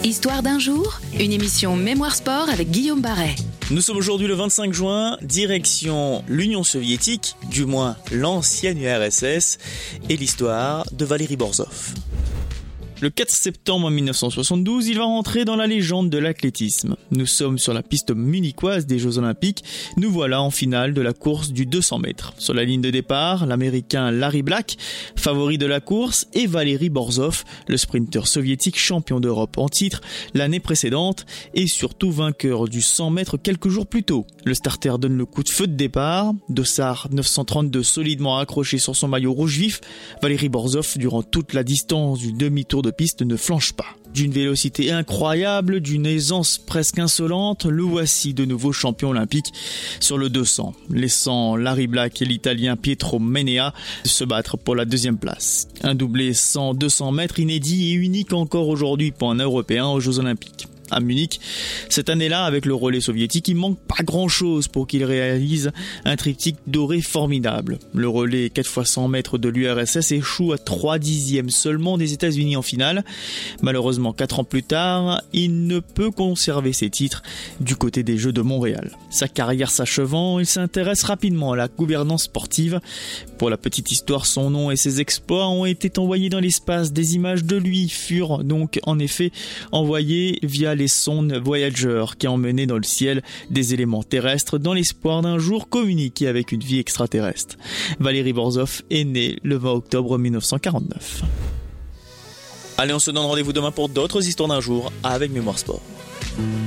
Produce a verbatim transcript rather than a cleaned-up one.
Histoire d'un jour, une émission Mémoire Sport avec Guillaume Barret. Nous sommes aujourd'hui le vingt-cinq juin, direction l'Union soviétique, du moins l'ancienne U R S S, et l'histoire de Valérie Borzov. Le quatre septembre mille neuf cent soixante-douze, il va rentrer dans la légende de l'athlétisme. Nous sommes sur la piste munichoise des Jeux Olympiques. Nous voilà en finale de la course du deux cents mètres. Sur la ligne de départ, l'Américain Larry Black, favori de la course, et Valérie Borzov, le sprinter soviétique champion d'Europe en titre l'année précédente et surtout vainqueur du cent mètres quelques jours plus tôt. Le starter donne le coup de feu de départ. Dossard neuf cent trente-deux solidement accroché sur son maillot rouge vif. Valérie Borzov, durant toute la distance du demi-tour de piste, ne flanche pas. D'une vélocité incroyable, d'une aisance presque insolente, le voici de nouveau champion olympique sur le deux cents, laissant Larry Black et l'Italien Pietro Menea se battre pour la deuxième place. Un doublé cent deux cents mètres inédit et unique encore aujourd'hui pour un Européen aux Jeux Olympiques. À Munich, cette année-là, avec le relais soviétique, il manque pas grand-chose pour qu'il réalise un triptyque doré formidable. Le relais quatre fois cent mètres de l'U R S S échoue à trois dixièmes seulement des États-Unis en finale. Malheureusement, quatre ans plus tard, il ne peut conserver ses titres du côté des Jeux de Montréal. Sa carrière s'achevant, il s'intéresse rapidement à la gouvernance sportive. Pour la petite histoire, son nom et ses exploits ont été envoyés dans l'espace. Des images de lui furent donc en effet envoyées via les sondes Voyager qui emmenaient dans le ciel des éléments terrestres dans l'espoir d'un jour communiquer avec une vie extraterrestre. Valérie Borzov est née le vingt octobre mille neuf cent quarante-neuf. Allez, on se donne rendez-vous demain pour d'autres histoires d'un jour avec Mémoire Sport.